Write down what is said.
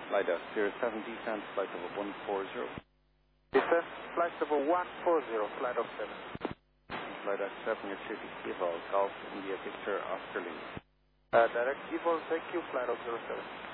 Flight of 07 descent, flight level 140. Descent, flight level 140, flight of 7. Flight of 7, your traffic Eval, Golf, India, Victor, Oscar Lima. Direct Eval, thank you, flight of 07.